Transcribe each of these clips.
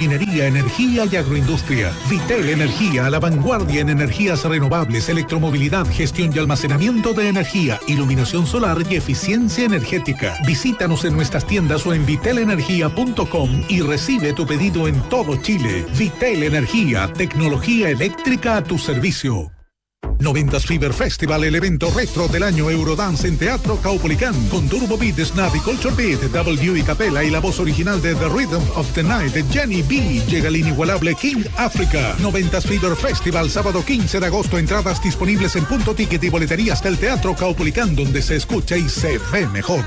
refinería, energía y agroindustria. Vitel Energía, a la vanguardia en energías renovables, electromovilidad, gestión y almacenamiento de energía, iluminación solar y eficiencia energética. Visítanos en nuestras tiendas o en vitelenergia.com y recibe tu pedido en todo Chile. Vitel Energía, tecnología eléctrica a tu servicio. 90s Fever Festival, el evento retro del año Eurodance en Teatro Caupolicán, con Turbo Beat, Snap y Culture Beat, W y Capella y la voz original de The Rhythm of the Night, Jenny B. Llega el inigualable King Africa. 90s Fever Festival, sábado 15 de agosto. Entradas disponibles en Punto Ticket y boleterías del Teatro Caupolicán, donde se escucha y se ve mejor.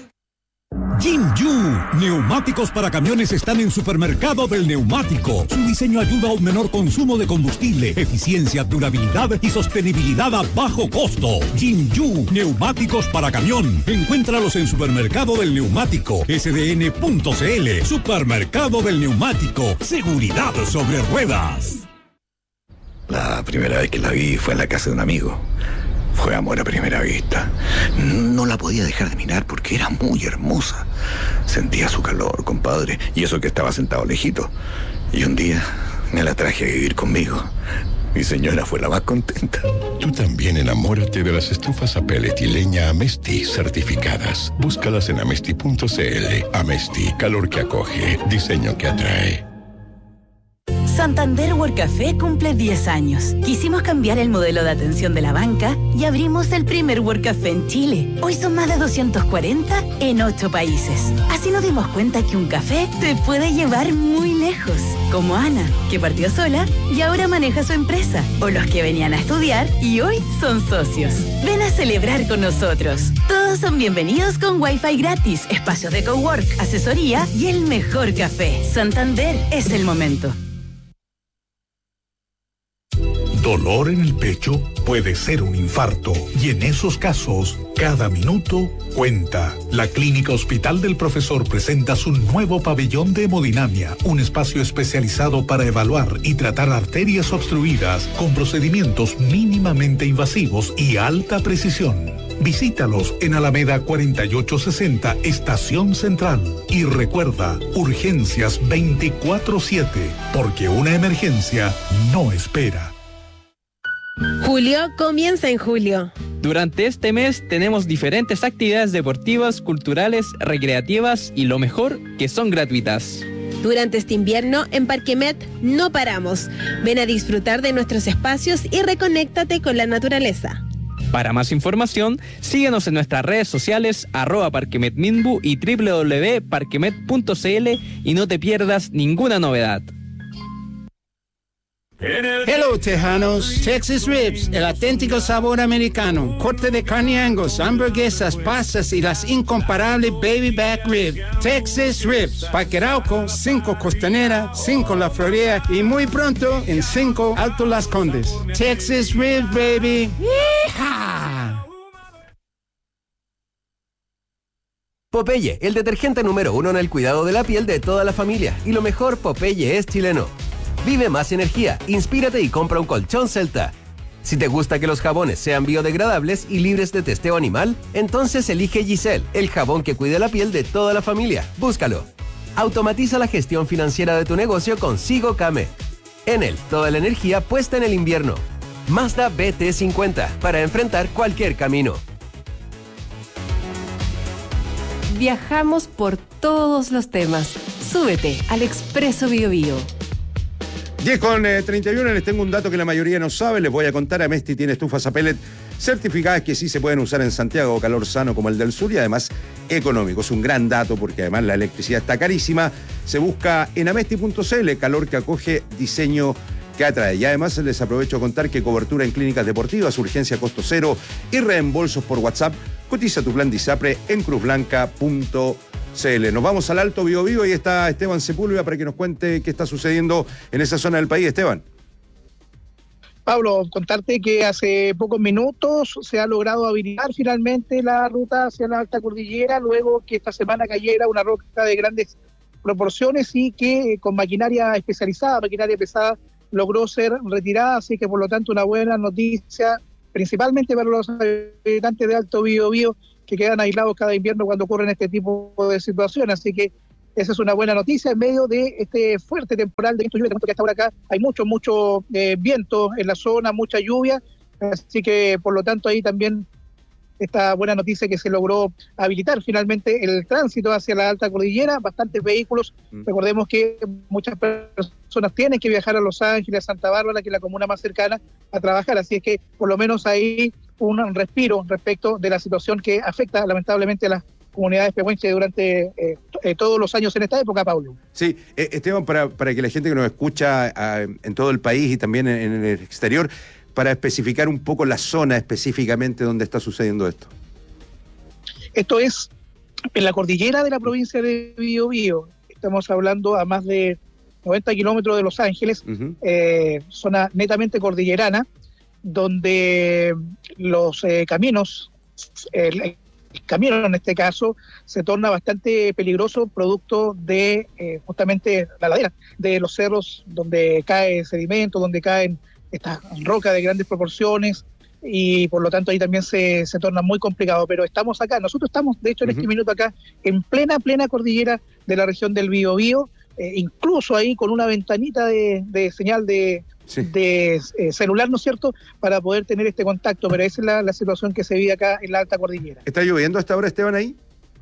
Jinju, neumáticos para camiones están en Supermercado del Neumático. Su diseño ayuda a un menor consumo de combustible, eficiencia, durabilidad y sostenibilidad a bajo costo. Jinju, neumáticos para camión. Encuéntralos en Supermercado del Neumático, sdn.cl. Supermercado del Neumático, seguridad sobre ruedas. La primera vez que la vi fue en la casa de un amigo. Fue amor a primera vista. No la podía dejar de mirar porque era muy hermosa. Sentía su calor, compadre, y eso que estaba sentado lejito. Y un día me la traje a vivir conmigo. Mi señora fue la más contenta. Tú también enamórate de las estufas a pellet y leña Amesti certificadas. Búscalas en amesti.cl. Amesti, calor que acoge, diseño que atrae. Santander Work Café cumple 10 años. Quisimos cambiar el modelo de atención de la banca y abrimos el primer Work Café en Chile. Hoy son más de 240 en 8 países. Así nos dimos cuenta que un café te puede llevar muy lejos. Como Ana, que partió sola y ahora maneja su empresa. O los que venían a estudiar y hoy son socios. Ven a celebrar con nosotros. Todos son bienvenidos con Wi-Fi gratis, espacios de cowork, asesoría y el mejor café. Santander es el momento. Dolor en el pecho puede ser un infarto y en esos casos, cada minuto cuenta. La Clínica Hospital del Profesor presenta su nuevo pabellón de hemodinamia, un espacio especializado para evaluar y tratar arterias obstruidas con procedimientos mínimamente invasivos y alta precisión. Visítalos en Alameda 4860, Estación Central. Y recuerda, urgencias 24/7, porque una emergencia no espera. Julio comienza en julio. Durante este mes tenemos diferentes actividades deportivas, culturales, recreativas y lo mejor, que son gratuitas. Durante este invierno en Parquemet no paramos. Ven a disfrutar de nuestros espacios y reconéctate con la naturaleza. Para más información, síguenos en nuestras redes sociales @parquemetminbu y www.parquemet.cl y no te pierdas ninguna novedad. Hello, tejanos. Texas Ribs, el auténtico sabor americano. Corte de carne Angus, hamburguesas, pastas y las incomparables baby back rib. Texas Ribs, Parque Arauco, 5 Costanera, 5 La Florida y muy pronto en 5 Alto Las Condes. Texas Ribs, baby. ¡Yeehaw! Popeye, el detergente número 1 en el cuidado de la piel de toda la familia. Y lo mejor, Popeye es chileno. Vive más energía, inspírate y compra un colchón Celta. Si te gusta que los jabones sean biodegradables y libres de testeo animal, entonces elige Giselle, el jabón que cuida la piel de toda la familia. Búscalo. Automatiza la gestión financiera de tu negocio con Sigo Kame. Enel, toda la energía puesta en el invierno. Mazda BT50, para enfrentar cualquier camino. Viajamos por todos los temas. Súbete al Expreso Biobío. 10:31, les tengo un dato que la mayoría no sabe, les voy a contar. Amesti tiene estufas a pellet certificadas que sí se pueden usar en Santiago, calor sano como el del sur y además económico. Es un gran dato porque además la electricidad está carísima. Se busca en amesti.cl, calor que acoge, diseño que atrae. Y además les aprovecho a contar que cobertura en clínicas deportivas, urgencia costo cero y reembolsos por WhatsApp. Cotiza tu plan Disapre en cruzblanca.cl. Nos vamos al Alto Biobío y está Esteban Sepúlveda para que nos cuente qué está sucediendo en esa zona del país. Esteban. Pablo, contarte que hace pocos minutos se ha logrado habilitar finalmente la ruta hacia la Alta Cordillera, luego que esta semana cayera una roca de grandes proporciones y que con maquinaria especializada, maquinaria pesada, logró ser retirada, así que por lo tanto una buena noticia, principalmente para los habitantes de Alto Biobío, que quedan aislados cada invierno cuando ocurren este tipo de situaciones. Así que esa es una buena noticia en medio de este fuerte temporal de viento y lluvia. Te cuento que hasta ahora acá hay mucho viento en la zona, mucha lluvia, así que por lo tanto ahí también esta buena noticia que se logró habilitar finalmente el tránsito hacia la alta cordillera, bastantes vehículos. Recordemos que muchas personas tienen que viajar a Los Ángeles, a Santa Bárbara, que es la comuna más cercana, a trabajar, así es que por lo menos hay un respiro respecto de la situación que afecta lamentablemente a las comunidades pehuenches durante todos los años en esta época, Pablo. Sí, Esteban, para que la gente que nos escucha en todo el país y también en el exterior, para especificar un poco la zona específicamente donde está sucediendo esto. Esto es en la cordillera de la provincia de Biobío. Estamos hablando a más de 90 kilómetros de Los Ángeles, zona netamente cordillerana, donde los caminos, el camino en este caso, se torna bastante peligroso producto de justamente la ladera de los cerros donde cae sedimento, donde caen estas rocas de grandes proporciones, y por lo tanto ahí también se torna muy complicado. Pero estamos acá, nosotros estamos de hecho en este minuto acá en plena cordillera de la región del Biobío, incluso ahí con una ventanita de señal de celular, ¿no es cierto?, para poder tener este contacto, pero esa es la situación que se vive acá en la alta cordillera. ¿Está lloviendo hasta ahora, Esteban, ahí?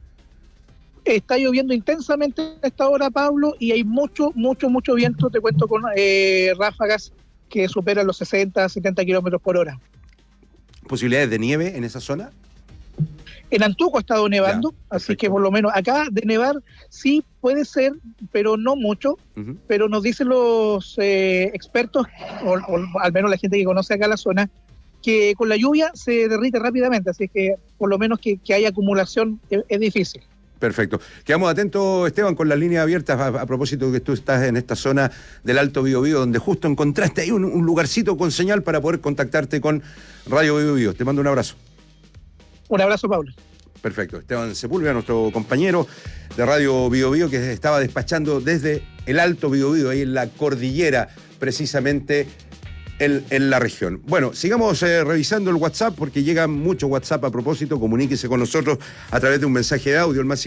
Está lloviendo intensamente a esta hora, Pablo, y hay mucho viento, te cuento, con ráfagas que superan los 60, 70 kilómetros por hora. ¿Posibilidades de nieve en esa zona? En Antuco ha estado nevando, así que por lo menos acá de nevar sí puede ser, pero no mucho. Pero nos dicen los expertos, o al menos la gente que conoce acá la zona, que con la lluvia se derrite rápidamente, así que por lo menos que haya acumulación es difícil. Perfecto. Quedamos atentos, Esteban, con las líneas abiertas a propósito de que tú estás en esta zona del Alto Biobío, donde justo encontraste ahí un lugarcito con señal para poder contactarte con Radio Biobío. Te mando un abrazo. Un abrazo, Pablo. Perfecto. Esteban Sepúlveda, nuestro compañero de Radio Biobío, que estaba despachando desde el Alto Biobío, ahí en la cordillera, precisamente en la región. Bueno, sigamos revisando el WhatsApp, porque llega mucho WhatsApp a propósito. Comuníquese con nosotros a través de un mensaje de audio, el más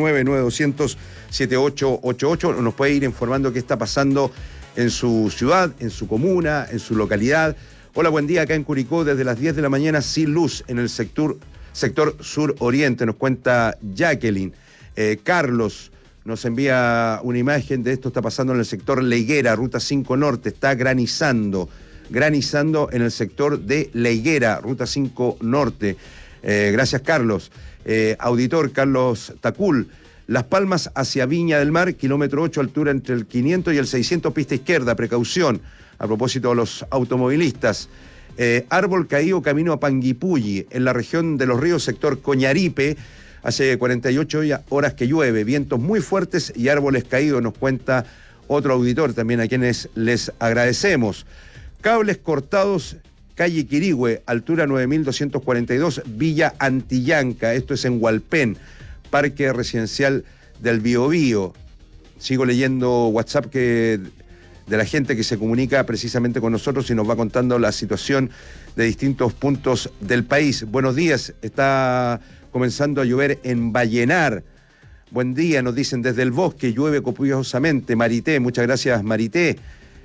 569-9200-7888. Nos puede ir informando qué está pasando en su ciudad, en su comuna, en su localidad. Hola, buen día, acá en Curicó, desde las 10 de la mañana, sin luz en el sector sur-oriente, nos cuenta Jacqueline. Carlos nos envía una imagen de esto, está pasando en el sector La Higuera, Ruta 5 Norte, está granizando en el sector de La Higuera, Ruta 5 Norte. Gracias, Carlos. Auditor Carlos Tacul, Las Palmas hacia Viña del Mar, kilómetro 8, altura entre el 500 y el 600, pista izquierda, precaución. A propósito de los automovilistas. Árbol caído camino a Panguipulli, en la región de Los Ríos, sector Coñaripe. Hace 48 horas que llueve, vientos muy fuertes y árboles caídos, nos cuenta otro auditor también, a quienes les agradecemos. Cables cortados, calle Quirigüe, altura 9242, Villa Antillanca, esto es en Hualpén, parque residencial del Biobío. Sigo leyendo WhatsApp de la gente que se comunica precisamente con nosotros y nos va contando la situación de distintos puntos del país. Buenos días, está comenzando a llover en Vallenar. Buen día, nos dicen desde el bosque, llueve copiosamente. Marité, muchas gracias, Marité.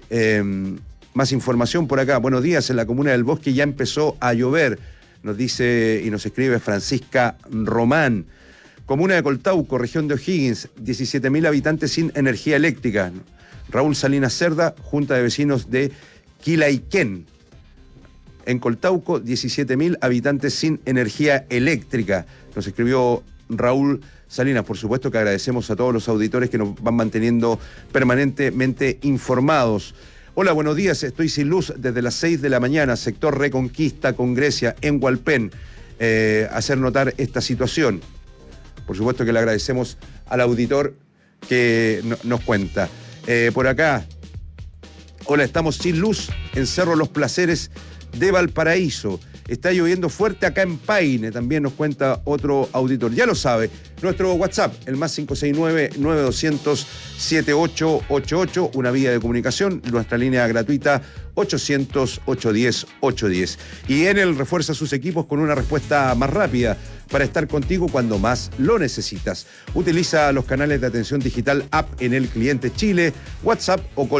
Más información por acá. Buenos días, en la comuna del Bosque ya empezó a llover, nos dice y nos escribe Francisca Román. Comuna de Coltauco, región de O'Higgins, 17.000 habitantes sin energía eléctrica. Raúl Salinas Cerda, Junta de Vecinos de Quilaiquén. En Coltauco, 17.000 habitantes sin energía eléctrica. Nos escribió Raúl Salinas. Por supuesto que agradecemos a todos los auditores que nos van manteniendo permanentemente informados. Hola, buenos días. Estoy sin luz desde las 6 de la mañana, sector Reconquista con Grecia, en Hualpén. Hacer notar esta situación. Por supuesto que le agradecemos al auditor que nos cuenta. Por acá, hola, estamos sin luz en Cerro Los Placeres de Valparaíso. está lloviendo fuerte acá en Paine, también nos cuenta otro auditor. Ya lo sabe, nuestro WhatsApp, el más 569-9200-7888, una vía de comunicación, nuestra línea gratuita 800-810-810. Y Enel refuerza sus equipos con una respuesta más rápida para estar contigo cuando más lo necesitas. Utiliza los canales de atención digital App Enel Cliente Chile, WhatsApp o